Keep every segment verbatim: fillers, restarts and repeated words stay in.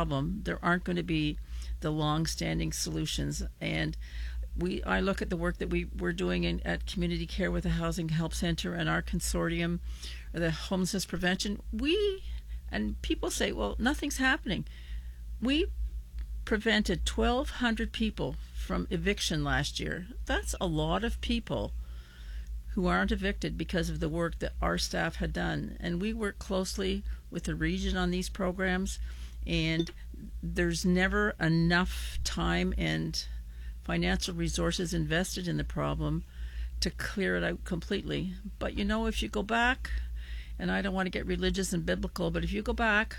problem, there aren't going to be the long-standing solutions. And we, I look at the work that we we're doing in, at Community Care with the Housing Help Center and our consortium, the homelessness prevention. We, and people say, well, nothing's happening. We prevented twelve hundred people from eviction last year. That's a lot of people who aren't evicted because of the work that our staff had done. And we work closely with the region on these programs, and there's never enough time and financial resources invested in the problem to clear it out completely. But you know, if you go back, and I don't want to get religious and biblical, but if you go back,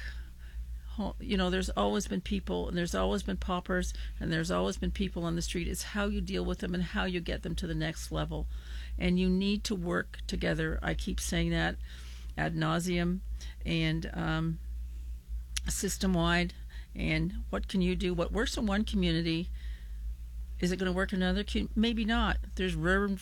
you know, there's always been people, and there's always been paupers, and there's always been people on the street. It's how you deal with them and how you get them to the next level. And you need to work together. I keep saying that ad nauseum, and um, system-wide. And what can you do? What works in one community, is it going to work in another community? Maybe not. There's rural,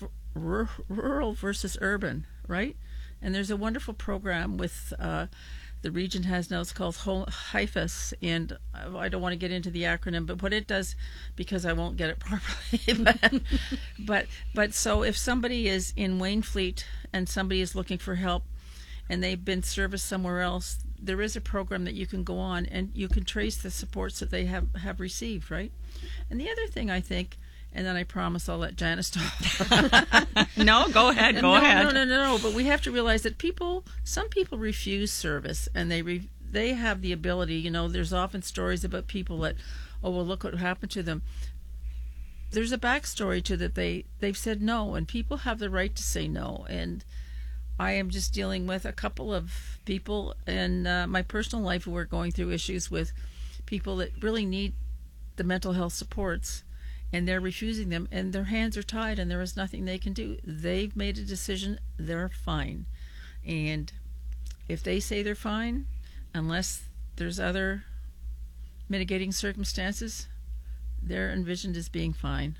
rural versus urban, right? And there's a wonderful program with uh, the region has now. It's called HIFAS, and I don't want to get into the acronym, but what it does, because I won't get it properly. but, but but so if somebody is in Wainfleet and somebody is looking for help, and they've been serviced somewhere else, there is a program that you can go on and you can trace the supports that they have, have received, right? And the other thing I think, and then I promise I'll let Janice talk. No, go ahead, go no, ahead. No, no, no, no, but we have to realize that people, some people refuse service, and they re, they have the ability, you know, there's often stories about people that, oh, well, look what happened to them. There's a backstory to that. They, they've said no, and people have the right to say no. And I am just dealing with a couple of people in uh, my personal life who are going through issues with people that really need the mental health supports, and they're refusing them, and their hands are tied, and there is nothing they can do. They've made a decision. They're fine. And if they say they're fine, unless there's other mitigating circumstances, they're envisioned as being fine.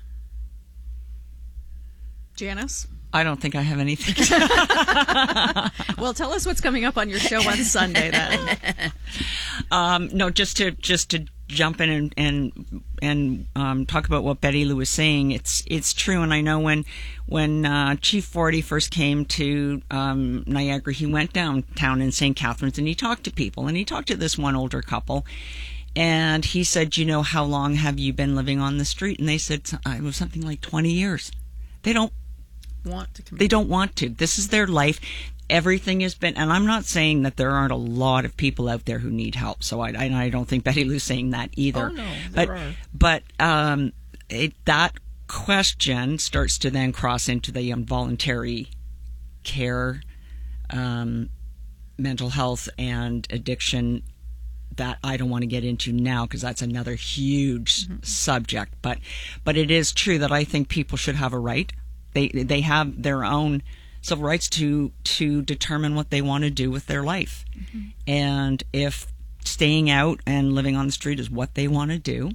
Janice? I don't think I have anything. Well, tell us what's coming up on your show on Sunday then. um, no, just to just to jump in and and, and um, talk about what Betty Lou was saying. It's it's true, and I know when when uh, Chief Forty first came to um, Niagara, he went downtown in Saint Catharines and he talked to people, and he talked to this one older couple. And he said, you know, how long have you been living on the street? And they said it was something like twenty years. They don't want to come they don't want to. This is their life. Everything has been, and I'm not saying that there aren't a lot of people out there who need help. So I, I, I don't think Betty Lou's saying that either. Oh, no, but there are. but um, it, that question starts to then cross into the involuntary care, um, mental health, and addiction. That I don't want to get into now because that's another huge mm-hmm. subject. But but it is true that I think people should have a right. They they have their own civil rights to to determine what they want to do with their life. Mm-hmm. And if staying out and living on the street is what they want to do,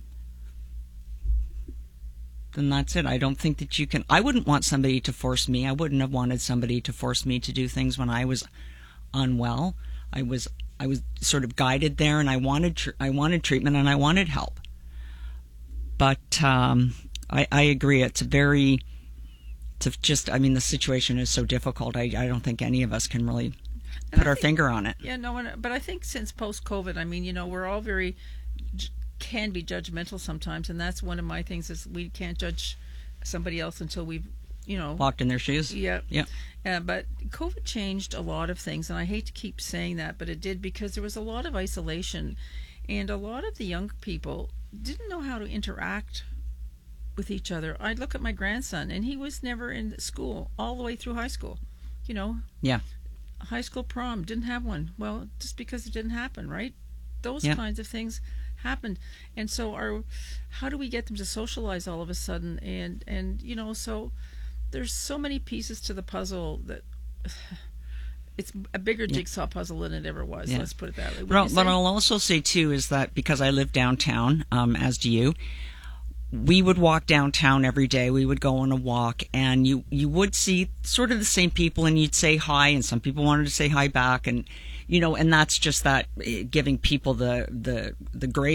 then that's it. I don't think that you can. I wouldn't want somebody to force me. I wouldn't have wanted somebody to force me to do things when I was unwell. I was I was sort of guided there, and I wanted tr- I wanted treatment and I wanted help. But um, I, I agree. It's very It's just, I mean, the situation is so difficult. I, I don't think any of us can really put and our think, finger on it. Yeah, no, but I think since post-COVID, I mean, you know, we're all very, can be judgmental sometimes, and that's one of my things is we can't judge somebody else until we've, you know. Walked in their shoes? Yeah. Yeah. Uh, but COVID changed a lot of things, and I hate to keep saying that, but it did because there was a lot of isolation, and a lot of the young people didn't know how to interact with each other. I look at my grandson, and he was never in school all the way through high school. You know? Yeah. High school prom, didn't have one. Well, just because it didn't happen, right? Those yeah. kinds of things happened. And so our, how do we get them to socialize all of a sudden? And, and you know, so there's so many pieces to the puzzle that it's a bigger yeah. jigsaw puzzle than it ever was. Yeah. Let's put it that way. Well, what I'll also say, too, is that because I live downtown, um, as do you, we would walk downtown every day. We would go on a walk, and you, you would see sort of the same people, and you'd say hi, and some people wanted to say hi back, and you know, and that's just that giving people the the the grace